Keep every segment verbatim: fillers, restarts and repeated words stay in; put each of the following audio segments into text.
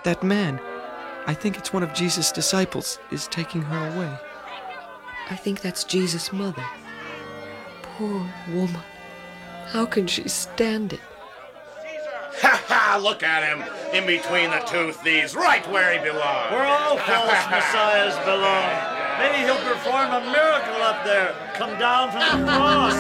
That man, I think it's one of Jesus' disciples, is taking her away. I think that's Jesus' mother. Poor woman. How can she stand it? Ha ha! Look at him! In between the two thieves, right where he belongs. Where all false messiahs belong. Maybe he'll perform a miracle up there. Come down from the cross.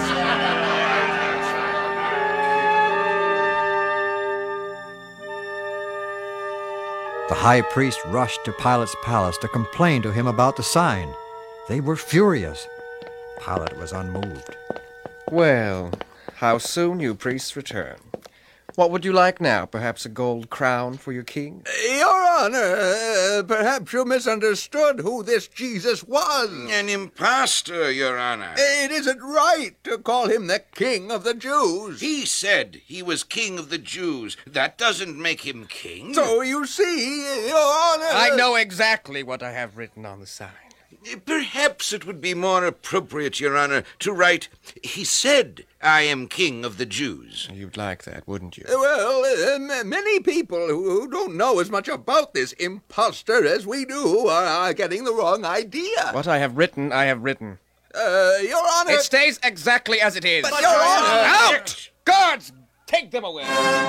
The high priest rushed to Pilate's palace to complain to him about the sign. They were furious. Pilate was unmoved. Well, how soon you priests return. What would you like now? Perhaps a gold crown for your king? Your Honor, uh, perhaps you misunderstood who this Jesus was. An impostor, Your Honor. It isn't right to call him the King of the Jews. He said he was King of the Jews. That doesn't make him king. So you see, Your Honor... I know exactly what I have written on the sign. Perhaps it would be more appropriate, Your Honor, to write, he said, I am King of the Jews. You'd like that, wouldn't you? Well, uh, m- many people who, who don't know as much about this impostor as we do are, are getting the wrong idea. What I have written, I have written. Uh, Your Honor... It stays exactly as it is. But, Your Honor... Out! Guards! Take them away!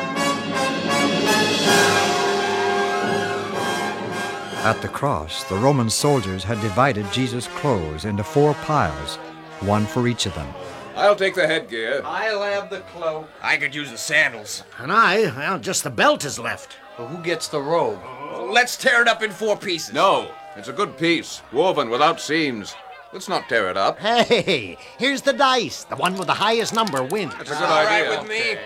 At the cross, the Roman soldiers had divided Jesus' clothes into four piles, one for each of them. I'll take the headgear. I'll have the cloak. I could use the sandals. And I, well, just the belt is left. Well, who gets the robe? Let's tear it up in four pieces. No, it's a good piece, woven without seams. Let's not tear it up. Hey, here's the dice. The one with the highest number wins. That's a good All idea. right with me.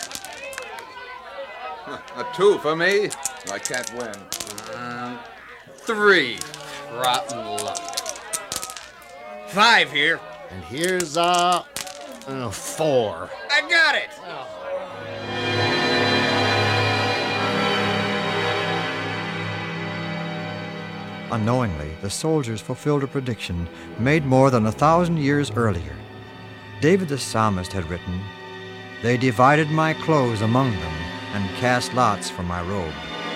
A two for me. I can't win. Um, three. Rotten luck. Five here. And here's, uh, uh four. I got it. Unknowingly, the soldiers fulfilled a prediction made more than a thousand years earlier. David the psalmist had written, "They divided my clothes among them and cast lots for my robe."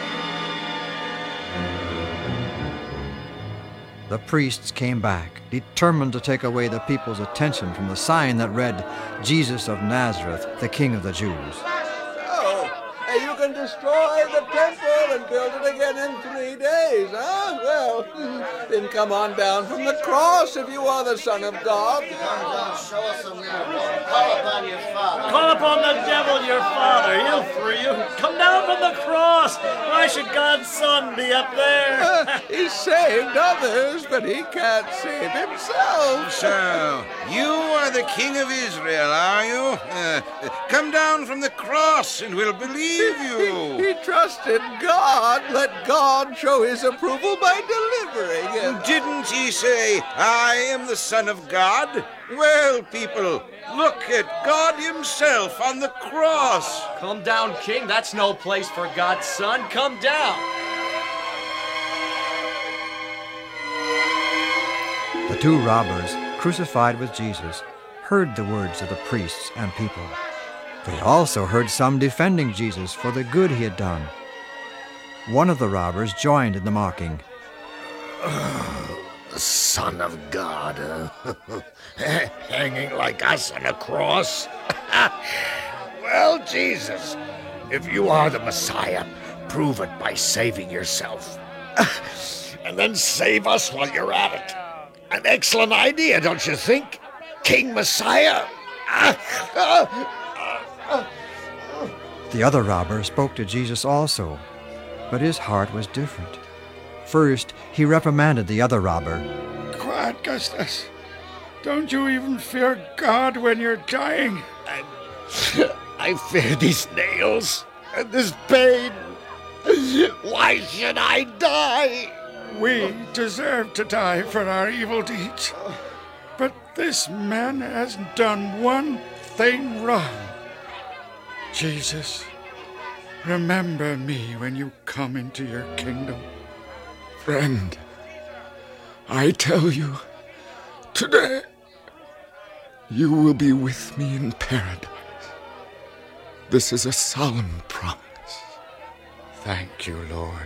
The priests came back, determined to take away the people's attention from the sign that read, "Jesus of Nazareth, the King of the Jews." So, uh, you can destroy the temple and build it again in three days, huh? Well, then come on down from the cross if you are the Son of God. Show us a miracle. Call upon your father. Call upon the devil, your father. He'll free you. Come down from the cross. Why should God's son be up there? Uh, he saved others, but he can't save himself. So, you are the King of Israel, are you? Uh, come down from the cross and we'll believe you. He, he trusted God. Let God show his approval by delivering him. Didn't he say, I am the Son of God? Well, people, look at God himself on the cross. Come down, King. That's no place for God's son. Come down. The two robbers, crucified with Jesus, heard the words of the priests and people. They also heard some defending Jesus for the good he had done. One of the robbers joined in the mocking. The Son of God, uh, hanging like us on a cross. Well, Jesus, if you are the Messiah, prove it by saving yourself. And then save us while you're at it. An excellent idea, don't you think? King Messiah? The other robber spoke to Jesus also, but his heart was different. First, he reprimanded the other robber. Quiet, Augustus. Don't you even fear God when you're dying? I, I fear these nails and this pain. Why should I die? We deserve to die for our evil deeds. But this man has done one thing wrong. Jesus, remember me when you come into your kingdom. Friend, I tell you, today, you will be with me in paradise. This is a solemn promise. Thank you, Lord.